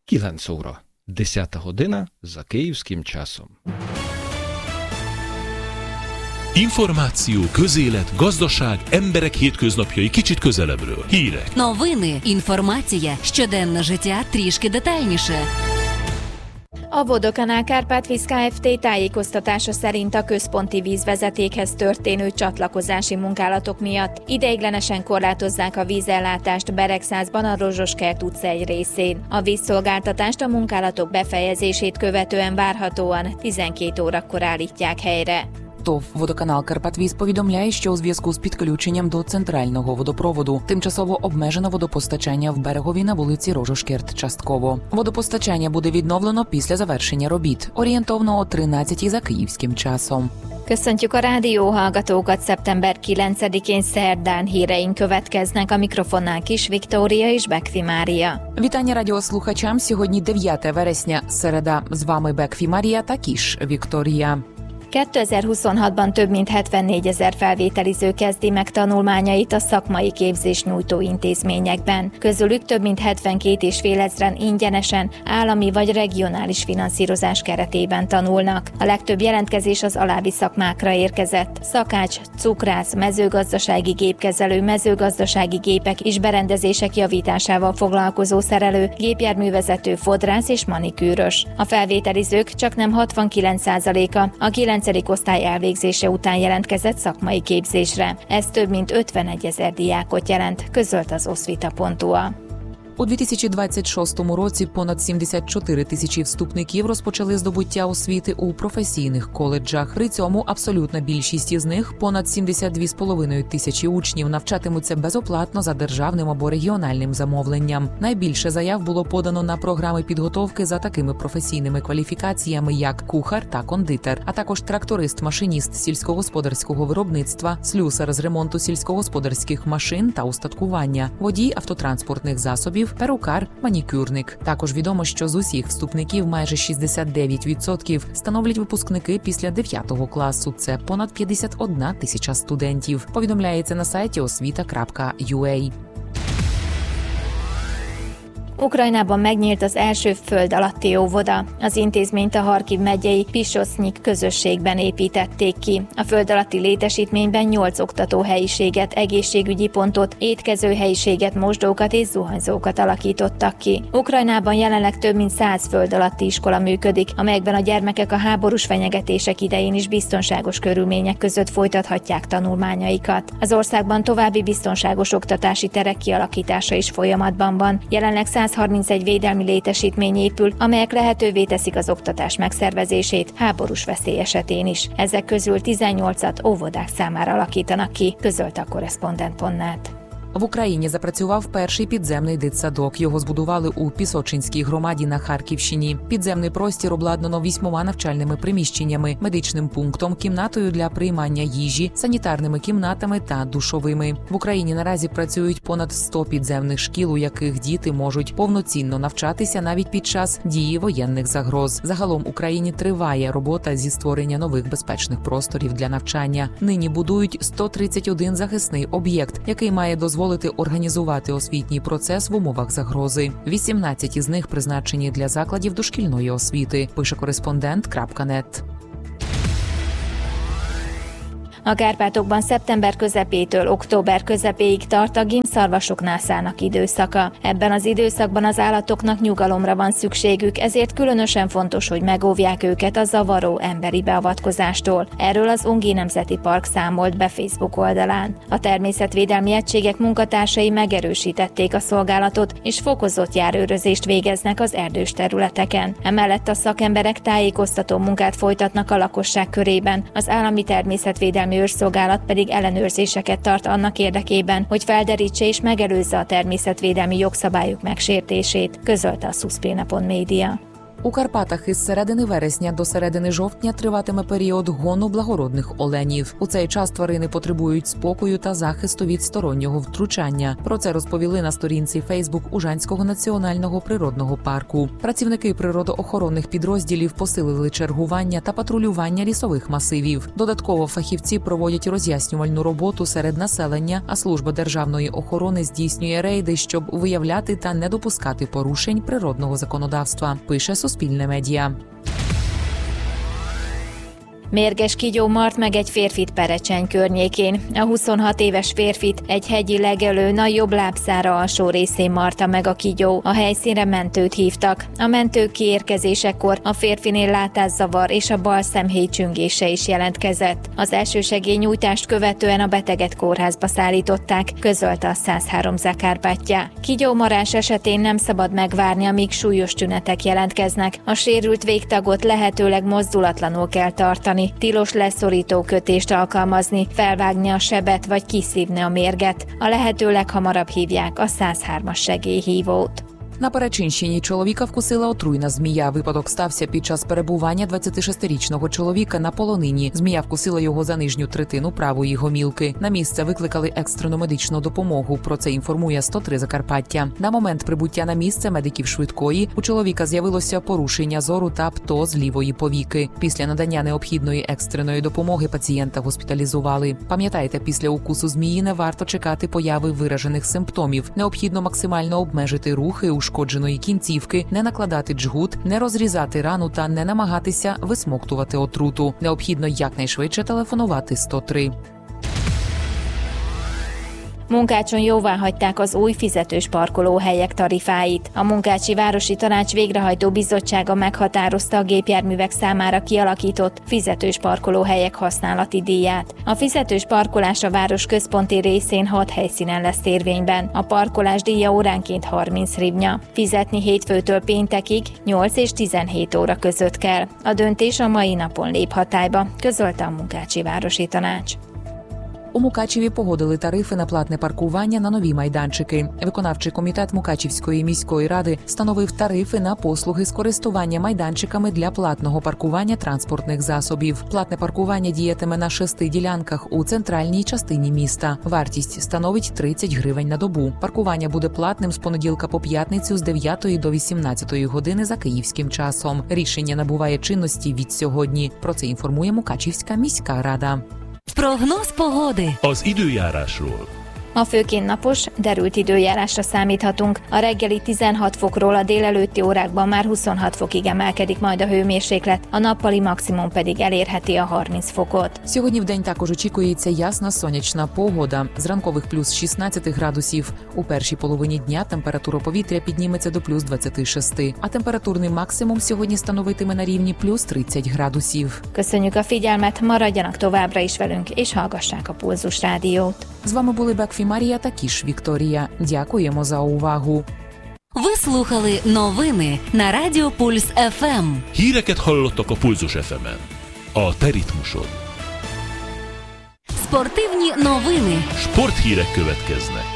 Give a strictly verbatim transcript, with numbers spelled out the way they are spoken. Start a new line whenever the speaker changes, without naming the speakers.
Kilenc óra, десята година за київським часом.
Információ, közélet, gazdaság, emberek hétköznapjai kicsit közelebbről. Hírek.
Новини, інформація, щоденне життя трішки детальніше.
A Vodokánál Kárpát-víz Kft. Tájékoztatása szerint a központi vízvezetékhez történő csatlakozási munkálatok miatt ideiglenesen korlátozzák a vízellátást Beregszázban a Rozsoskert utca egy részén. A vízszolgáltatást a munkálatok befejezését követően várhatóan tizenkét órakor állítják helyre.
ТОВ «Водоканал Карпатвіз» повідомляє, що у зв'язку з підключенням до центрального водопроводу тимчасово обмежено водопостачання в Берегові на вулиці Розшкерт частково. Водопостачання буде відновлено після завершення робіт, орієнтовно о тринадцятій за київським часом.
Köszöntjük a rádióhallgatókat, szeptember kilencedikén szerdán híreink következnek, a mikrofonnál Kis Viktória és Bekfi Mária.
Вітання радіослухачам, сьогодні дев'яте вересня, середа, з вами Бекфі Марія та Кіш Вікторія.
kétezer-huszonhatban több mint hetvennégyezer felvételiző kezdi meg tanulmányait a szakmai képzés nyújtó intézményekben. Közülük több mint hetvenkét és fél ezren ingyenesen, állami vagy regionális finanszírozás keretében tanulnak. A legtöbb jelentkezés az alábbi szakmákra érkezett: szakács, cukrász, mezőgazdasági gépkezelő, mezőgazdasági gépek és berendezések javításával foglalkozó szerelő, gépjárművezető, fodrász és manikűrös. A felvételizők csaknem hatvankilenc százaléka a kilencedik osztály elvégzése után jelentkezett szakmai képzésre. Ez több mint ötvenegyezer diákot jelent, közölt az osvita pont u a.
У дві тисячі двадцять шостому році понад сімдесят чотири тисячі вступників розпочали здобуття освіти у професійних коледжах. При цьому абсолютна більшість із них, понад сімдесят дві з половиною тисячі учнів, навчатимуться безоплатно за державним або регіональним замовленням. Найбільше заяв було подано на програми підготовки за такими професійними кваліфікаціями, як кухар та кондитер, а також тракторист-машиніст сільськогосподарського виробництва, слюсар з ремонту сільськогосподарських машин та устаткування, водій автотранспортних засобів, перукар, манікюрник. Також відомо, що з усіх вступників майже шістдесят дев'ять відсотків становлять випускники після дев'ятого класу. Це понад п'ятдесят одна тисяча студентів. Повідомляється на сайті освіта крапка ю а.
Ukrajnában megnyílt az első föld alatti óvoda. Az intézményt a Harkiv megyei Pisosznyik közösségben építették ki. A föld alatti létesítményben nyolc oktatóhelyiséget, egészségügyi pontot, étkezőhelyiséget, mosdókat és zuhanyzókat alakítottak ki. Ukrajnában jelenleg több mint száz föld alatti iskola működik, amelyekben a gyermekek a háborús fenyegetések idején is biztonságos körülmények között folytathatják tanulmányaikat. Az országban további biztonságos oktatási terek kialakítása is folyamatban van. Jelenleg száz harmincegy védelmi létesítmény épül, amelyek lehetővé teszik az oktatás megszervezését háborús veszély esetén is. Ezek közül tizennyolcat óvodák számára alakítanak ki, közölte a korrespondent pont net.
В Україні запрацював перший підземний дитсадок. Його збудували у Пісочинській громаді на Харківщині. Підземний простір обладнано вісьмома навчальними приміщеннями, медичним пунктом, кімнатою для приймання їжі, санітарними кімнатами та душовими. В Україні наразі працюють понад сто підземних шкіл, у яких діти можуть повноцінно навчатися навіть під час дії воєнних загроз. Загалом в Україні триває робота зі створення нових безпечних просторів для навчання. Нині будують сто тридцять один захисний об'єкт, який має дозволити організувати освітній процес в умовах загрози. вісімнадцять із них призначені для закладів дошкільної освіти, пише кореспондент крапка нет.
A Kárpátokban szeptember közepétől október közepéig tart a gímszarvasok nászának időszaka. Ebben az időszakban az állatoknak nyugalomra van szükségük, ezért különösen fontos, hogy megóvják őket a zavaró emberi beavatkozástól. Erről az Ungi Nemzeti Park számolt be Facebook oldalán. A természetvédelmi egységek munkatársai megerősítették a szolgálatot, és fokozott járőrözést végeznek az erdős területeken. Emellett a szakemberek tájékoztató munkát folytatnak a lakosság körében, az állami természetvédelmi őrszolgálat pedig ellenőrzéseket tart annak érdekében, hogy felderítse és megelőzze a természetvédelmi jogszabályok megsértését, közölte a Suspéna pont média.
У Карпатах із середини вересня до середини жовтня триватиме період гону благородних оленів. У цей час тварини потребують спокою та захисту від стороннього втручання. Про це розповіли на сторінці Фейсбук Ужанського національного природного парку. Працівники природоохоронних підрозділів посилили чергування та патрулювання лісових масивів. Додатково фахівці проводять роз'яснювальну роботу серед населення, а служба державної охорони здійснює рейди, щоб виявляти та не допускати порушень природного законодавства, пише Суспільне медіа.
Mérges kígyó mart meg egy férfit Perecseny környékén. A huszonhat éves férfit egy hegyi legelő nagyobb lábszára alsó részén marta meg a kígyó. A helyszínre mentőt hívtak. A mentők kiérkezésekor a férfinél látászavar és a bal szemhéj csüngése is jelentkezett. Az elsősegélynyújtást követően a beteget kórházba szállították, közölte a száz három Zakárpátja. Kígyómarás esetén nem szabad megvárni, amíg súlyos tünetek jelentkeznek. A sérült végtagot lehetőleg mozdulatlanul kell tartani. Tilos leszorító kötést alkalmazni, felvágni a sebet vagy kiszívni a mérget. A lehető leghamarabb hívják a száz hármas segélyhívót.
На Перечинщині чоловіка вкусила отруйна змія. Випадок стався під час перебування двадцятишестирічного чоловіка на полонині. Змія вкусила його за нижню третину правої гомілки. На місце викликали екстрену медичну допомогу. Про це інформує сто три Закарпаття. На момент прибуття на місце медиків швидкої у чоловіка з'явилося порушення зору та птоз лівої повіки. Після надання необхідної екстреної допомоги пацієнта госпіталізували. Пам'ятайте, після укусу змії не варто чекати появи виражених симптомів. Необхідно максимально обмежити рухи у ушкодженої кінцівки, не накладати джгут, не розрізати рану та не намагатися висмоктувати отруту. Необхідно якнайшвидше телефонувати сто три.
Munkácson jóváhagyták az új fizetős parkolóhelyek tarifáit. A Munkácsi Városi Tanács Végrehajtó Bizottsága meghatározta a gépjárművek számára kialakított fizetős parkolóhelyek használati díját. A fizetős parkolás a város központi részén hat helyszínen lesz érvényben. A parkolás díja óránként harminc hrivnya. Fizetni hétfőtől péntekig nyolc és tizenhét óra között kell. A döntés a mai napon lép hatályba, közölte a Munkácsi Városi Tanács.
У Мукачеві погодили тарифи на платне паркування на нові майданчики. Виконавчий комітет Мукачівської міської ради встановив тарифи на послуги з користування майданчиками для платного паркування транспортних засобів. Платне паркування діятиме на шести ділянках у центральній частині міста. Вартість становить тридцять гривень на добу. Паркування буде платним з понеділка по п'ятницю з дев'ятої до вісімнадцятої години за київським часом. Рішення набуває чинності від сьогодні. Про це інформує Мукачівська міська рада.
Прогноz pogody.
Az időjárásról.
Ma főként napos, derült időjárásra számíthatunk. A reggeli tizenhat fokról a délelőtti órákban már huszonhat fokig emelkedik majd a hőmérséklet, a nappali maximum pedig elérheti a harminc fokot.
Сьогодні вдень також очікується ясна сонячна погода. З ранкових плюс шістнадцять градусів. У першій половині дня температура повітря підніметься до плюс двадцять шість, а температурний максимум сьогодні становитиме на рівні плюс тридцять градусів.
Köszönjük a figyelmet, maradjanak továbbra is velünk, és hallgassák a Pulzus Rádiót.
З вами були Бекфі Марія та Кіш Вікторія. Дякуємо за увагу.
Ви слухали новини на Радіо Пульс еф ем.
Híreket hallottak a Pulzus еф емен. A te ritmusod.
Спортивні новини.
Sporthírek következnek.